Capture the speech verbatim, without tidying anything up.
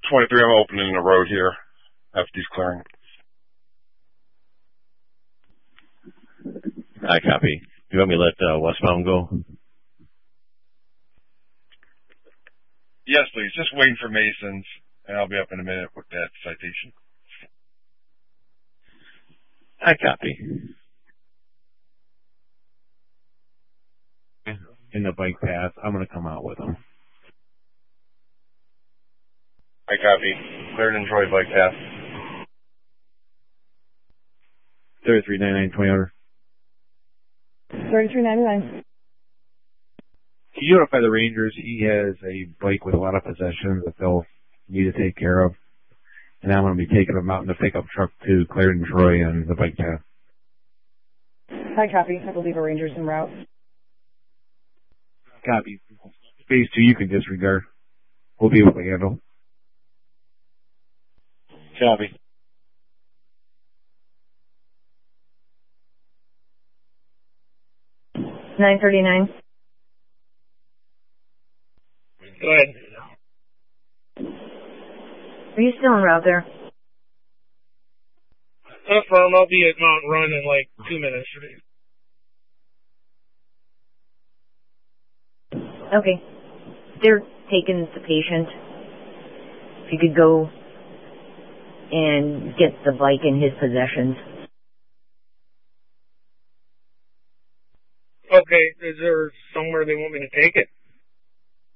twenty-three, I'm opening the road here after he's clearing. I copy. You want me to let uh, westbound go? Yes, please. Just waiting for Masons, and I'll be up in a minute with that citation. I copy. In the bike path, I'm going to come out with them. I copy. Clarendon Troy bike path. thirty-three ninety-nine twenty order. thirty-three ninety-nine. Can you notify the Rangers he has a bike with a lot of possessions that they'll need to take care of? And I'm going to be taking him out in the pickup truck to Clarendon Troy and the bike path. I copy. I believe a Ranger's en route. Copy. Phase two, you can disregard. We'll be able to handle. Copy. nine thirty-nine. Go ahead. Are you still en route there? Confirm. I'll be at Mount Run in like two minutes. Okay. They're taking the patient. If you could go and get the bike in his possessions. Okay. Is there somewhere they want me to take it?